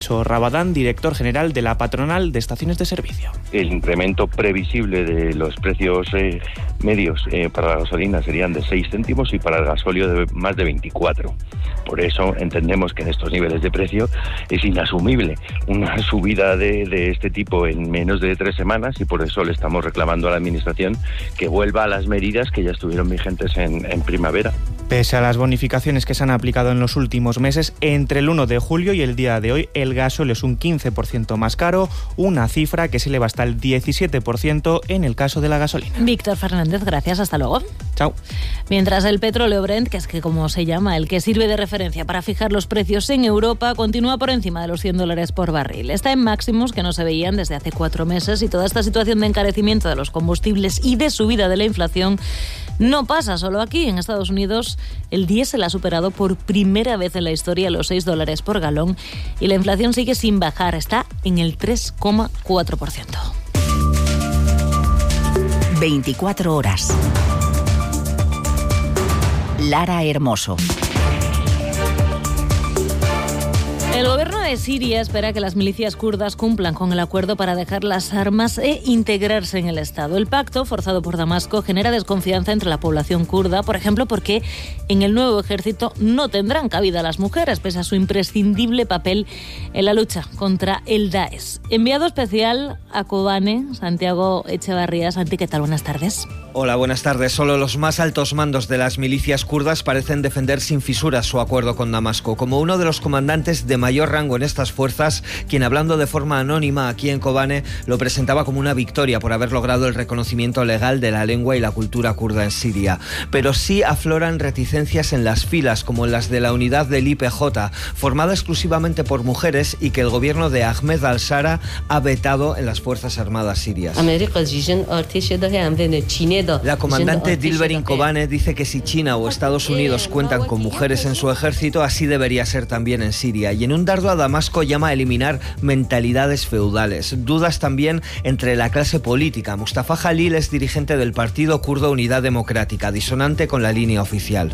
Nacho Rabadán, director general de la patronal de estaciones de servicio. El incremento previsible de los precios medios para la gasolina serían de 6 céntimos y para el gasóleo de más de 24. Por eso entendemos que en estos niveles de precio es inasumible una subida de este tipo en menos de 3 semanas, y por eso le estamos reclamando a la Administración que vuelva a las medidas que ya estuvieron vigentes en primavera. Pese a las bonificaciones que se han aplicado en los últimos meses, entre el 1 de julio y el día de hoy el gasóleo es un 15% más caro, una cifra que se eleva hasta el 17% en el caso de la gasolina. Víctor Fernández, gracias, hasta luego. Chao. Mientras el petróleo Brent, que es que como se llama, el que sirve de referencia para fijar los precios en Europa, continúa por encima de los $100 por barril. Está en máximos que no se veían desde hace 4 meses, y toda esta situación de encarecimiento de los combustibles y de subida de la inflación no pasa solo aquí. En Estados Unidos el diésel ha superado por primera vez en la historia los $6 por galón y la inflación sigue sin bajar, está en el 3,4%. 24 horas. Lara Hermoso. El gobierno de Siria espera que las milicias kurdas cumplan con el acuerdo para dejar las armas e integrarse en el Estado. El pacto, forzado por Damasco, genera desconfianza entre la población kurda, por ejemplo, porque en el nuevo ejército no tendrán cabida las mujeres, pese a su imprescindible papel en la lucha contra el Daesh. Enviado especial a Kobane, Santiago Echevarría. Santi, ¿qué tal? Buenas tardes. Hola, buenas tardes. Solo los más altos mandos de las milicias kurdas parecen defender sin fisuras su acuerdo con Damasco. Como uno de los comandantes de mayor rango en estas fuerzas, quien hablando de forma anónima aquí en Kobane lo presentaba como una victoria por haber logrado el reconocimiento legal de la lengua y la cultura kurda en Siria. Pero sí afloran reticencias en las filas, como en las de la unidad del IPJ, formada exclusivamente por mujeres y que el gobierno de Ahmed al-Shara ha vetado en las Fuerzas Armadas sirias. La comandante Dilberin Kobane dice que si China o Estados Unidos cuentan con mujeres en su ejército, así debería ser también en Siria. Y en un dardo a Damasco llama a eliminar mentalidades feudales. Dudas también entre la clase política. Mustafa Jalil es dirigente del partido kurdo Unidad Democrática, disonante con la línea oficial.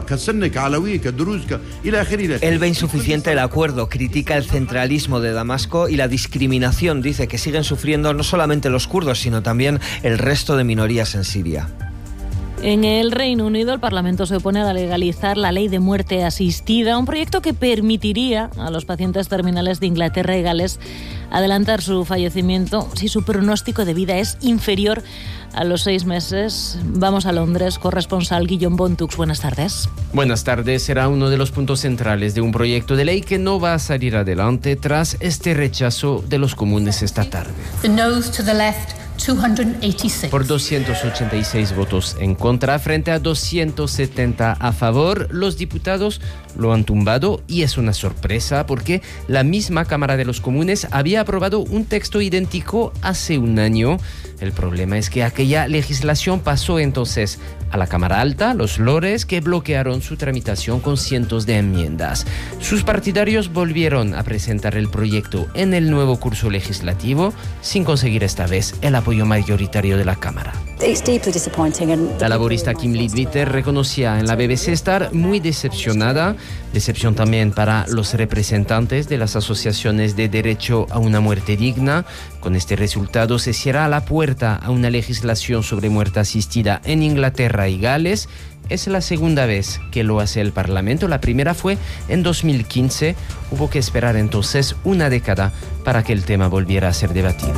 Él ve insuficiente el acuerdo, critica el centralismo de Damasco y la discriminación. Dice que siguen sufriendo no solamente los kurdos, sino también el resto de minorías en Siria. En el Reino Unido, el Parlamento se opone a legalizar la ley de muerte asistida, un proyecto que permitiría a los pacientes terminales de Inglaterra y Gales adelantar su fallecimiento si su pronóstico de vida es inferior a los 6 meses. Vamos a Londres, corresponsal Guillaume Bontux. Buenas tardes. Buenas tardes. Será uno de los puntos centrales de un proyecto de ley que no va a salir adelante tras este rechazo de los comunes esta tarde. The noes to the left, 286. Por 286 votos en contra frente a 270 a favor, los diputados lo han tumbado, y es una sorpresa porque la misma Cámara de los Comunes había aprobado un texto idéntico hace un año. El problema es que aquella legislación pasó entonces a la Cámara Alta, los Lores, que bloquearon su tramitación con cientos de enmiendas. Sus partidarios volvieron a presentar el proyecto en el nuevo curso legislativo, sin conseguir esta vez el apoyo mayoritario de la Cámara. La laborista Kim Leadbitter reconocía en la BBC estar muy decepcionada. Decepción también para los representantes de las asociaciones de derecho a una muerte digna. Con este resultado se cierra la puerta a una legislación sobre muerte asistida en Inglaterra y Gales. Es la segunda vez que lo hace el Parlamento. La primera fue en 2015. Hubo que esperar entonces una década para que el tema volviera a ser debatido.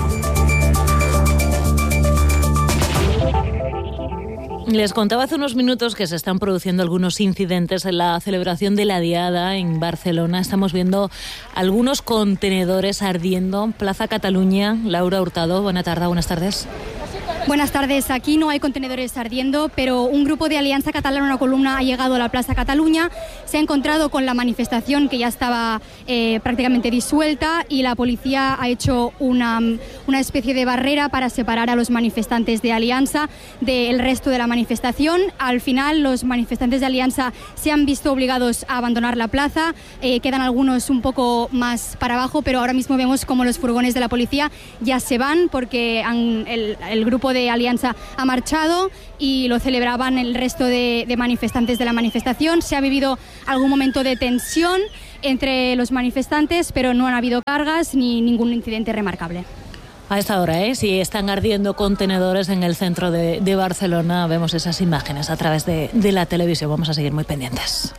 Les contaba hace unos minutos que se están produciendo algunos incidentes en la celebración de la Diada en Barcelona. Estamos viendo algunos contenedores ardiendo. Plaza Cataluña, Laura Hurtado, buenas tardes. Buenas tardes. Aquí no hay contenedores ardiendo, pero un grupo de Alianza Catalana, una columna, ha llegado a la Plaza Cataluña. Se ha encontrado con la manifestación que ya estaba prácticamente disuelta, y la policía ha hecho una especie de barrera para separar a los manifestantes de Alianza del resto de la manifestación. Al final, los manifestantes de Alianza se han visto obligados a abandonar la plaza. Quedan algunos un poco más para abajo, pero ahora mismo vemos como los furgones de la policía ya se van porque el grupo de Alianza ha marchado y lo celebraban el resto de manifestantes de la manifestación. Se ha vivido algún momento de tensión. entre los manifestantes, pero no han habido cargas ni ningún incidente remarcable. A esta hora, sí están ardiendo contenedores en el centro de Barcelona. Vemos esas imágenes a través de la televisión. Vamos a seguir muy pendientes.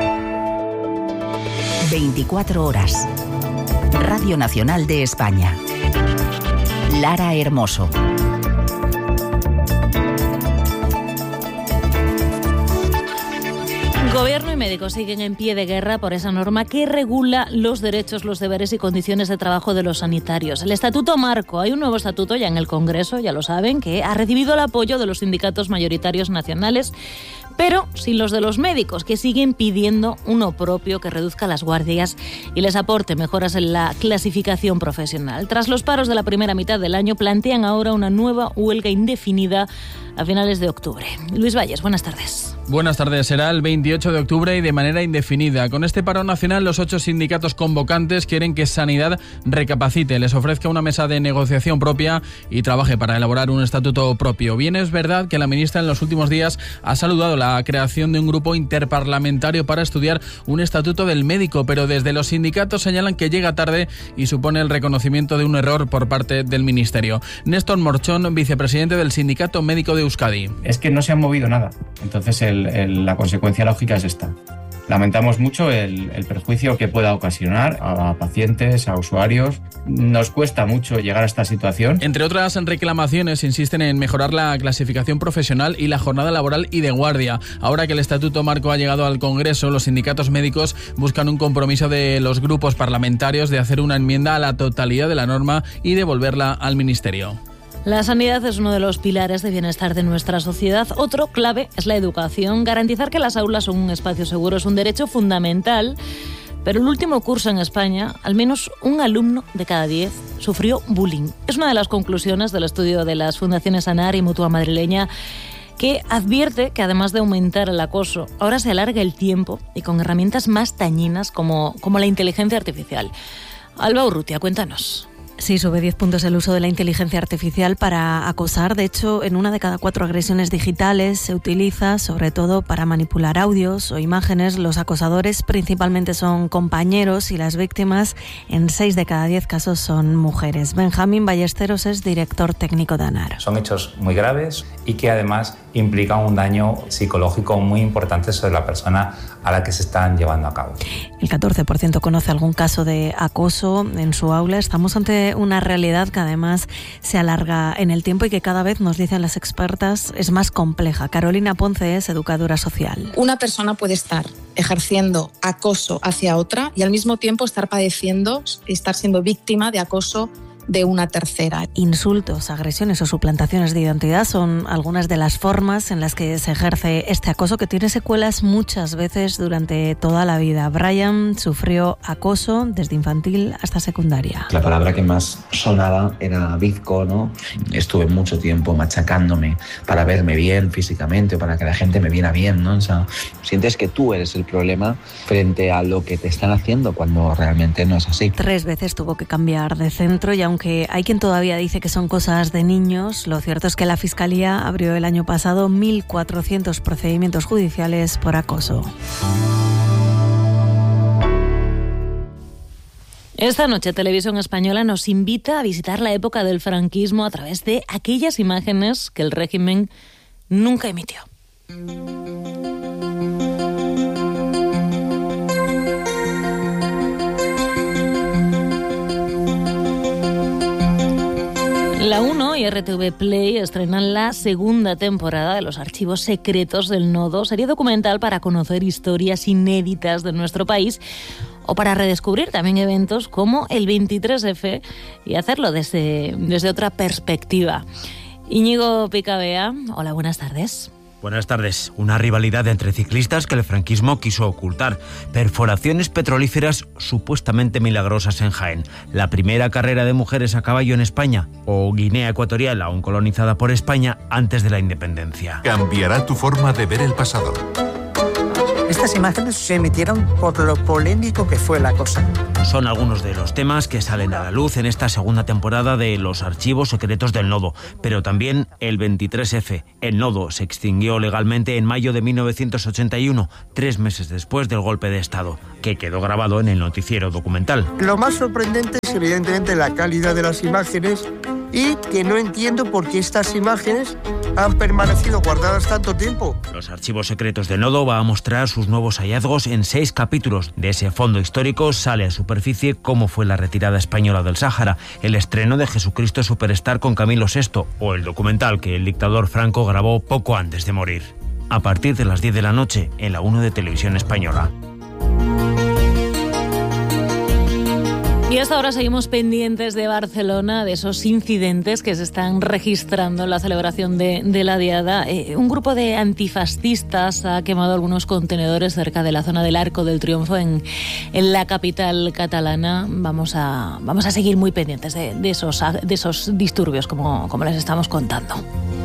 24 horas. Radio Nacional de España. Lara Hermoso. Gobierno y médicos siguen en pie de guerra por esa norma que regula los derechos, los deberes y condiciones de trabajo de los sanitarios. El Estatuto Marco. Hay un nuevo estatuto ya en el Congreso, ya lo saben, que ha recibido el apoyo de los sindicatos mayoritarios nacionales, pero sin los de los médicos, que siguen pidiendo uno propio que reduzca las guardias y les aporte mejoras en la clasificación profesional. Tras los paros de la primera mitad del año, plantean ahora una nueva huelga indefinida a finales de octubre. Luis Valles, buenas tardes. Buenas tardes. Será el 28 de octubre y de manera indefinida. Con este paro nacional, los 8 sindicatos convocantes quieren que Sanidad recapacite, les ofrezca una mesa de negociación propia y trabaje para elaborar un estatuto propio. Bien, es verdad que la ministra en los últimos días ha saludado la creación de un grupo interparlamentario para estudiar un estatuto del médico, pero desde los sindicatos señalan que llega tarde y supone el reconocimiento de un error por parte del Ministerio. Néstor Morchón, vicepresidente del Sindicato Médico de Euskadi. Es que no se ha movido nada. Entonces la consecuencia lógica es esta. Lamentamos mucho el perjuicio que pueda ocasionar a pacientes, a usuarios. Nos cuesta mucho llegar a esta situación. Entre otras reclamaciones, insisten en mejorar la clasificación profesional y la jornada laboral y de guardia. Ahora que el Estatuto Marco ha llegado al Congreso, los sindicatos médicos buscan un compromiso de los grupos parlamentarios de hacer una enmienda a la totalidad de la norma y devolverla al Ministerio. La sanidad es uno de los pilares de bienestar de nuestra sociedad. Otro clave es la educación. Garantizar que las aulas son un espacio seguro es un derecho fundamental. Pero el último curso en España, al menos un alumno de cada 10 sufrió bullying. Es una de las conclusiones del estudio de las fundaciones ANAR y Mutua Madrileña, que advierte que además de aumentar el acoso, ahora se alarga el tiempo y con herramientas más dañinas como la inteligencia artificial. Alba Urrutia, cuéntanos. Sí, sube 10 puntos el uso de la inteligencia artificial para acosar. De hecho, en 1 de cada 4 agresiones digitales se utiliza sobre todo para manipular audios o imágenes. Los acosadores principalmente son compañeros y las víctimas en 6 de cada 10 casos son mujeres. Benjamín Ballesteros es director técnico de ANAR. Son hechos muy graves y que además implican un daño psicológico muy importante sobre la persona a la que se están llevando a cabo. El 14% conoce algún caso de acoso en su aula. Estamos ante una realidad que además se alarga en el tiempo y que cada vez, nos dicen las expertas, es más compleja. Carolina Ponce es educadora social. Una persona puede estar ejerciendo acoso hacia otra y al mismo tiempo estar padeciendo y estar siendo víctima de acoso de una tercera. Insultos, agresiones o suplantaciones de identidad son algunas de las formas en las que se ejerce este acoso, que tiene secuelas muchas veces durante toda la vida. Brian sufrió acoso desde infantil hasta secundaria. La palabra que más sonaba era bizco, ¿no? Estuve mucho tiempo machacándome para verme bien físicamente o para que la gente me viera bien, ¿no? O sea, sientes que tú eres el problema frente a lo que te están haciendo cuando realmente no es así. 3 veces tuvo que cambiar de centro y aunque hay quien todavía dice que son cosas de niños, lo cierto es que la Fiscalía abrió el año pasado 1.400 procedimientos judiciales por acoso. Esta noche Televisión Española nos invita a visitar la época del franquismo a través de aquellas imágenes que el régimen nunca emitió. La 1 y RTV Play estrenan la segunda temporada de Los Archivos Secretos del Nodo, serie documental para conocer historias inéditas de nuestro país o para redescubrir también eventos como el 23F y hacerlo desde otra perspectiva. Íñigo Picabea, hola, buenas tardes. Buenas tardes. Una rivalidad entre ciclistas que el franquismo quiso ocultar. Perforaciones petrolíferas supuestamente milagrosas en Jaén. La primera carrera de mujeres a caballo en España. O Guinea Ecuatorial, aún colonizada por España antes de la independencia. Cambiará tu forma de ver el pasado. Estas imágenes se emitieron por lo polémico que fue la cosa. Son algunos de los temas que salen a la luz en esta segunda temporada de Los archivos secretos del Nodo, pero también el 23F. El Nodo se extinguió legalmente en mayo de 1981, 3 meses después del golpe de Estado, que quedó grabado en el noticiero documental. Lo más sorprendente es evidentemente la calidad de las imágenes y que no entiendo por qué estas imágenes han permanecido guardadas tanto tiempo. Los archivos secretos del Nodo va a mostrar sus nuevos hallazgos en 6 capítulos. De ese fondo histórico sale a superficie cómo fue la retirada española del Sáhara, el estreno de Jesucristo Superstar con Camilo VI o el documental que el dictador Franco grabó poco antes de morir. A partir de las 10 de la noche en la 1 de Televisión Española. Y hasta ahora seguimos pendientes de Barcelona, de esos incidentes que se están registrando en la celebración de la Diada. Un grupo de antifascistas ha quemado algunos contenedores cerca de la zona del Arco del Triunfo en la capital catalana. Vamos a seguir muy pendientes de esos disturbios, como les estamos contando.